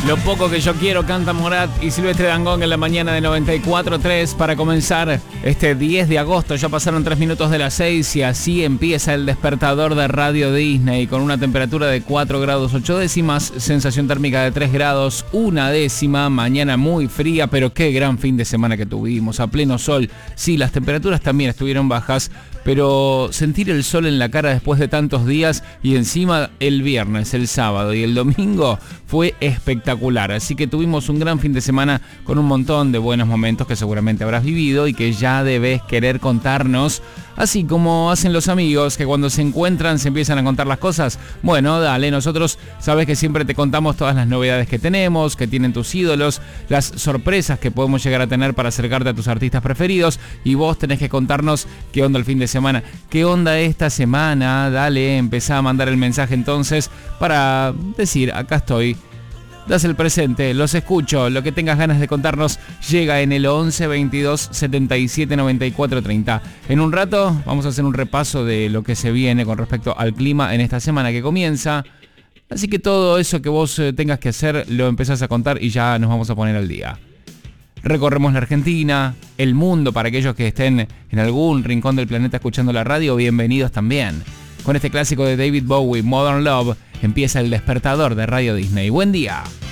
Lo poco que yo quiero, canta Morat y Silvestre Dangond en la mañana de 94.3 para comenzar este 10 de agosto. Ya pasaron 3 minutos de las 6 y así empieza el despertador de Radio Disney con una temperatura de 4 grados 8 décimas, sensación térmica de 3 grados 1 décima, mañana muy fría, pero qué gran fin de semana que tuvimos, a pleno sol. Sí, las temperaturas también estuvieron bajas, pero sentir el sol en la cara después de tantos días y encima el viernes, el sábado y el domingo fue espectacular. Así que tuvimos un gran fin de semana con un montón de buenos momentos que seguramente habrás vivido y que ya debes querer contarnos, así como hacen los amigos que cuando se encuentran se empiezan a contar las cosas. Bueno, dale, nosotros sabes que siempre te contamos todas las novedades que tenemos, que tienen tus ídolos, las sorpresas que podemos llegar a tener para acercarte a tus artistas preferidos, y vos tenés que contarnos qué onda el fin de semana, qué onda esta semana. Dale, empezá a mandar el mensaje entonces para decir, acá estoy. Das el presente, los escucho, lo que tengas ganas de contarnos llega en el 11 22 77 94 30. En un rato vamos a hacer un repaso de lo que se viene con respecto al clima en esta semana que comienza. Así que todo eso que vos tengas que hacer lo empezás a contar y ya nos vamos a poner al día. Recorremos la Argentina, el mundo, para aquellos que estén en algún rincón del planeta escuchando la radio, bienvenidos también. Con este clásico de David Bowie, Modern Love, empieza el despertador de Radio Disney. ¡Buen día!